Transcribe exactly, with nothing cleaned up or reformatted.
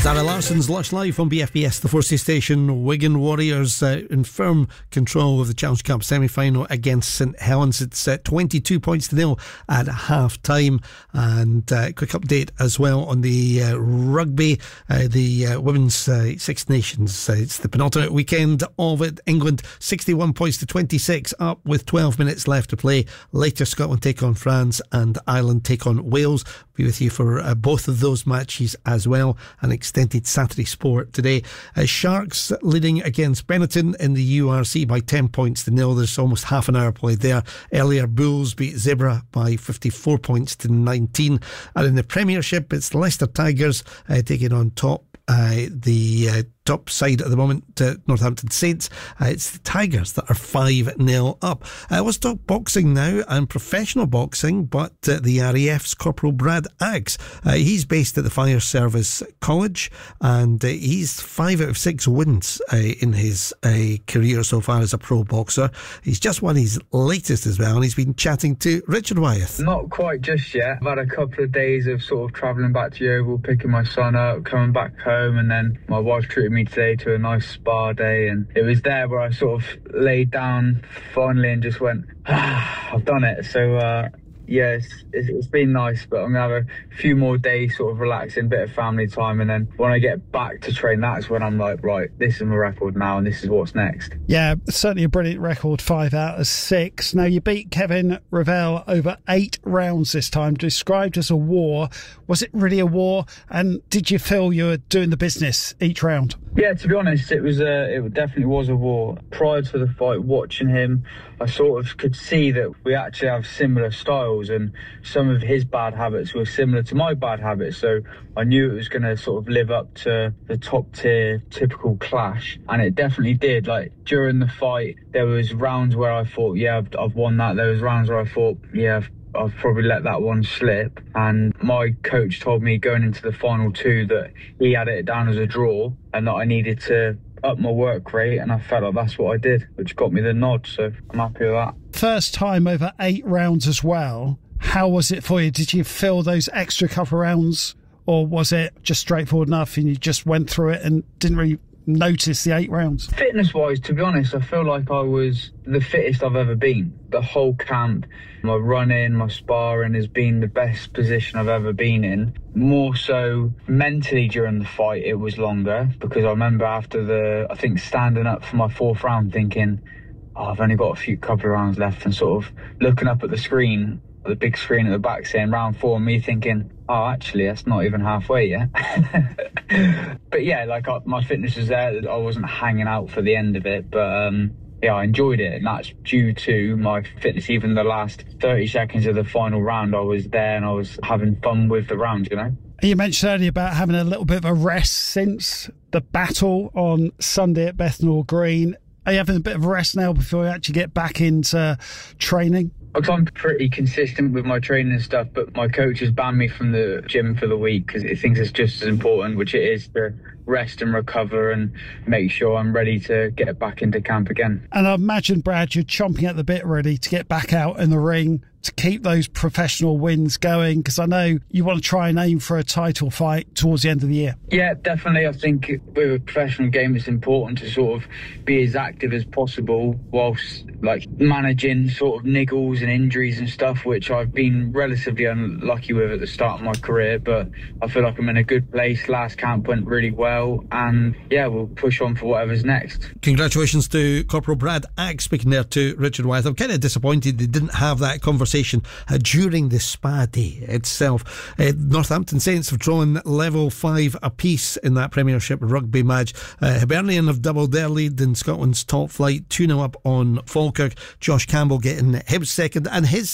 Zara Larson's Lush Live on B F B S, the Forsey Station. Wigan Warriors uh, in firm control of the Challenge Cup semi-final against St Helens. It's uh, twenty-two points to nil at half time. And uh, quick update as well on the uh, rugby, uh, the uh, Women's uh, Six Nations. Uh, it's the penultimate weekend of it. England sixty-one points to twenty-six, up with twelve minutes left to play. Later, Scotland take on France and Ireland take on Wales. Be with you for uh, both of those matches as well. An extended Saturday sport today. Uh, Sharks leading against Benetton in the U R C by ten points to nil. There's almost half an hour played there. Earlier, Bulls beat Zebra by fifty-four points to nineteen. And in the Premiership, it's Leicester Tigers uh, taking on top uh, the uh, top side at the moment, uh, Northampton Saints. Uh, it's the Tigers that are five nil up. Uh, let's talk boxing now, and professional boxing, but uh, the R A F's Corporal Brad Aggs. Uh, he's based at the Fire Service College, and uh, he's five out of six wins uh, in his uh, career so far as a pro boxer. He's just won his latest as well, and he's been chatting to Richard Wyeth. Not quite just yet. I've had a couple of days of sort of travelling back to the Oval, picking my son up, coming back home, and then my wife treated me today to a nice spa day, and it was there where I sort of laid down finally and just went, ah, I've done it. So uh yeah, it's, it's, it's been nice, but I'm gonna have a few more days sort of relaxing, bit of family time, and then when I get back to train, that's when I'm like, right, this is my record now and this is what's next. Yeah, certainly a brilliant record, five out of six. Now, you beat Kevin Revell over eight rounds this time, described as a war. Was it really a war, and did you feel you were doing the business each round? Yeah, to be honest, it was a, it definitely was a war. Prior to the fight, watching him, I sort of could see that we actually have similar styles, and some of his bad habits were similar to my bad habits. So I knew it was going to sort of live up to the top tier typical clash, and it definitely did. Like during the fight, there was rounds where I thought, yeah, I've, I've won that. There was rounds where I thought, yeah, I've I've probably let that one slip. And my coach told me going into the final two that he had it down as a draw and that I needed to up my work rate, and I felt like that's what I did, which got me the nod, so I'm happy with that. First time over eight rounds as well. How was it for you? Did you feel those extra couple of rounds, or was it just straightforward enough and you just went through it and didn't really notice the eight rounds? Fitness wise, to be honest, I feel like I was the fittest I've ever been. The whole camp, my running, my sparring has been the best position I've ever been in. More so mentally during the fight, it was longer, because I remember after the, I think standing up for my fourth round thinking, oh, I've only got a few couple of rounds left, and sort of looking up at the screen, the big screen at the back saying round four, and me thinking, oh, actually, that's not even halfway yet. But yeah, like I, my fitness was there. I wasn't hanging out for the end of it, but um, yeah, I enjoyed it, and that's due to my fitness. Even the last thirty seconds of the final round, I was there and I was having fun with the round, you know. You mentioned earlier about having a little bit of a rest since the battle on Sunday at Bethnal Green. Are you having a bit of a rest now before you actually get back into training? I'm pretty consistent with my training and stuff, but my coach has banned me from the gym for the week because he thinks it's just as important, which it is, to rest and recover and make sure I'm ready to get back into camp again. And I imagine, Brad, you're chomping at the bit ready to get back out in the ring to keep those professional wins going, because I know you want to try and aim for a title fight towards the end of the year. Yeah, definitely. I think with a professional game, it's important to sort of be as active as possible whilst like managing sort of niggles and injuries and stuff, which I've been relatively unlucky with at the start of my career, but I feel like I'm in a good place. Last camp went really well, and yeah, we'll push on for whatever's next. Congratulations to Corporal Brad Aggs, speaking there to Richard Wyeth. I'm kind of disappointed they didn't have that conversation uh, during the spa day itself. Uh, Northampton Saints have drawn level five apiece in that Premiership rugby match. Uh, Hibernian have doubled their lead in Scotland's top flight, two nil up on Falkirk. Josh Campbell getting his second and his